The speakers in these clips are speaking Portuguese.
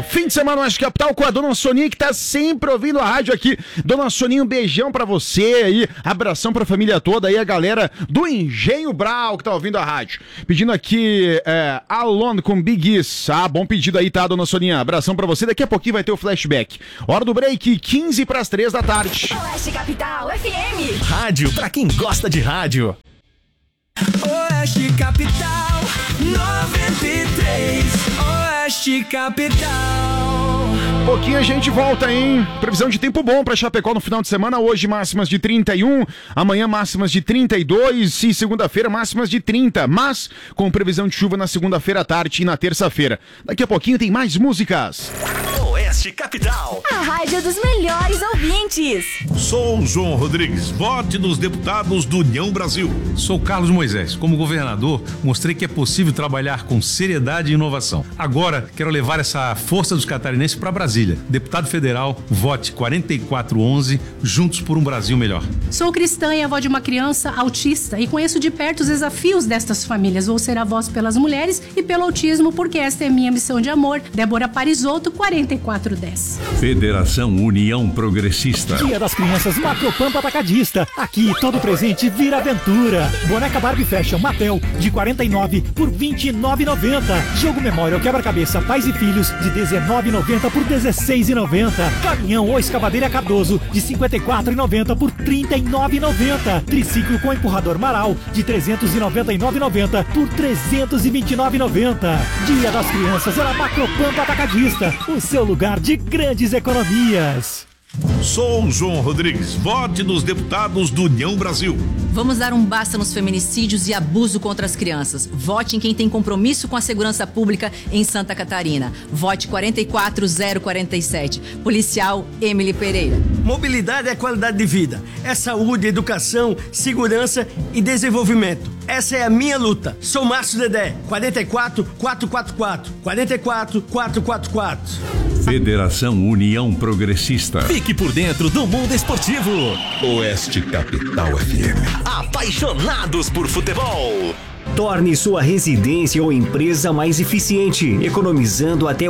Fim de semana Oeste Capital com a Dona Soninha, que tá sempre ouvindo a rádio aqui. Dona Soninha, um beijão pra você aí, abração pra família toda aí, a galera do Engenho Brau que tá ouvindo a rádio. Pedindo aqui, Alone com Big Is. Ah, bom pedido aí, tá, Dona Soninha? Abração pra você, daqui a pouquinho vai ter o flashback. Hora do break, 15 pras 3 da tarde. Oeste Capital FM. Rádio pra quem gosta de rádio. Oeste Capital 93. Oeste Capital. Pouquinho a gente volta, hein? Previsão de tempo bom pra Chapecó no final de semana. Hoje máximas de 31, amanhã máximas de 32 e segunda-feira máximas de 30. Mas com previsão de chuva na segunda-feira à tarde e na terça-feira. Daqui a pouquinho tem mais músicas. Oeste Capital. A rádio dos melhores ouvintes. Sou o João Rodrigues, vote nos deputados do União Brasil. Sou Carlos Moisés. Como governador, mostrei que é possível trabalhar com seriedade e inovação. Agora, quero levar essa força dos catarinenses para Brasília. Deputado federal, vote 4411, juntos por um Brasil melhor. Sou cristã e avó de uma criança autista e conheço de perto os desafios destas famílias. Vou ser a voz pelas mulheres e pelo autismo, porque esta é minha missão de amor. Débora Parisotto, 4410. Federação União Progressista. Dia das Crianças Macropampa Atacadista. Aqui todo presente vira aventura. Boneca Barbie Fashion Mattel de 49 por 29,90. Jogo Memorial quebra-cabeça Pais e Filhos de 19,90 por 16,90. Caminhão ou escavadeira Cardoso de 54,90 por 39,90. Triciclo com empurrador Marau de 399,90 por 329,90. Dia das Crianças é na Macropampa Atacadista. O seu lugar de grandes economias. Sou o João Rodrigues, vote nos deputados do União Brasil. Vamos dar um basta nos feminicídios e abuso contra as crianças. Vote em quem tem compromisso com a segurança pública em Santa Catarina. Vote 44047. Policial Emily Pereira. Mobilidade é qualidade de vida. É saúde, educação, segurança e desenvolvimento. Essa é a minha luta. Sou Márcio Dedé. 44444. 44444. Federação União Progressista. Fique por dentro do mundo esportivo. Oeste Capital FM. Apaixonados por futebol. Torne sua residência ou empresa mais eficiente, economizando até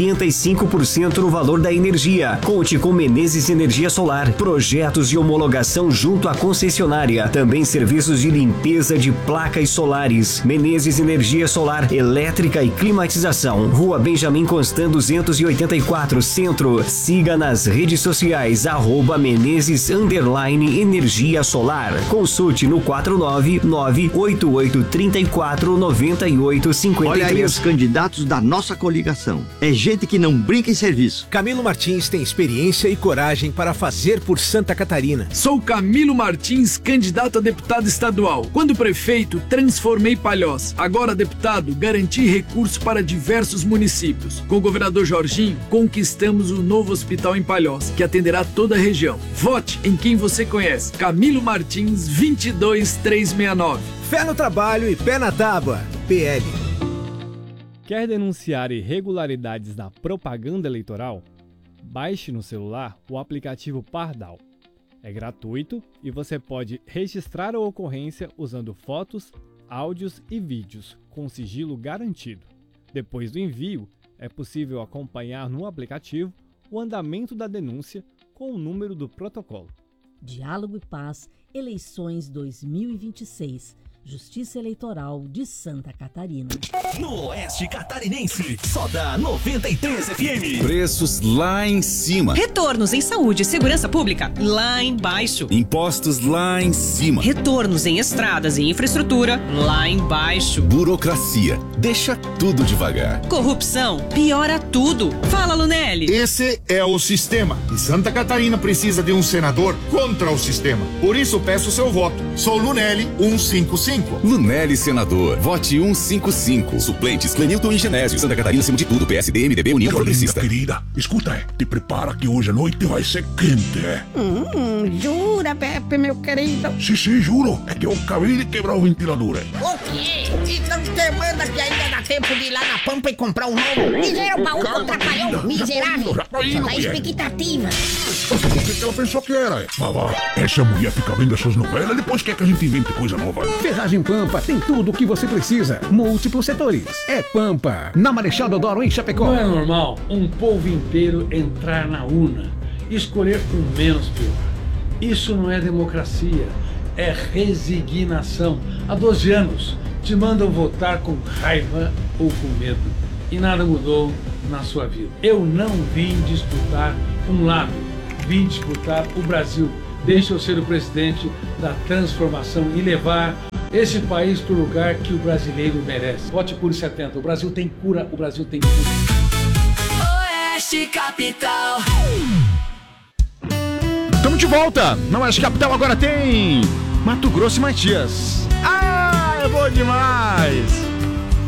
85% no valor da energia. Conte com Menezes Energia Solar. Projetos de homologação junto à concessionária. Também serviços de limpeza de placas solares. Menezes Energia Solar, elétrica e climatização. Rua Benjamin Constant 284, Centro. Siga nas redes sociais @Menezes_Energia Solar. Consulte no 49988349853. Olha aí os candidatos da nossa coligação. É gente que não brinca em serviço. Camilo Martins tem experiência e coragem para fazer por Santa Catarina. Sou Camilo Martins, candidato a deputado estadual. Quando prefeito, transformei Palhoça. Agora deputado, garanti recursos para diversos municípios. Com o governador Jorginho, conquistamos o novo hospital em Palhoça, que atenderá toda a região. Vote em quem você conhece. Camilo Martins, 22369. Fé no trabalho e pé na tábua. PL. Quer denunciar irregularidades na propaganda eleitoral? Baixe no celular o aplicativo Pardal. É gratuito e você pode registrar a ocorrência usando fotos, áudios e vídeos com sigilo garantido. Depois do envio, é possível acompanhar no aplicativo o andamento da denúncia com o número do protocolo. Diálogo e Paz, eleições 2026. Justiça Eleitoral de Santa Catarina. No Oeste Catarinense, só da 93 FM. Preços lá em cima. Retornos em saúde e segurança pública lá embaixo. Impostos lá em cima. Retornos em estradas e infraestrutura lá embaixo. Burocracia, deixa tudo devagar. Corrupção, piora tudo. Fala, Lunelli. Esse é o sistema. E Santa Catarina precisa de um senador contra o sistema. Por isso peço seu voto. Sou Lunelli 155. Lunelli Senador, vote 155. Suplentes, Clenilton e Genésio. Santa Catarina acima de tudo, PSD, MDB, União Progressista. Querida, escuta, te prepara que hoje à noite vai ser quente. Jura, Pepe, meu querido? Sim, juro. É que eu acabei de quebrar o ventilador. O quê? Então te manda que ainda dá tempo de ir lá na Pampa e comprar um novo. Miserável baú com trapalhão, miserável. Só dá expectativa. Nossa, por que ela pensou que era? Vavá, essa mulher fica vendo essas novelas depois que quer que a gente invente coisa nova? Ferragem Pampa tem tudo o que você precisa. Múltiplos setores. É Pampa. Na Marechal Deodoro, em Chapecó. Não é normal um povo inteiro entrar na urna e escolher o menos pior. Isso não é democracia, é resignação. Há 12 anos te mandam votar com raiva ou com medo. E nada mudou na sua vida. Eu não vim disputar um lado, vim disputar o Brasil. Deixa eu ser o presidente da transformação e levar esse país para o lugar que o brasileiro merece. Vote Cure 70. O Brasil tem cura, o Brasil tem cura. Oeste Capital. Estamos de volta. Na Oeste Capital agora tem Mato Grosso e Matias. Ah, é bom demais.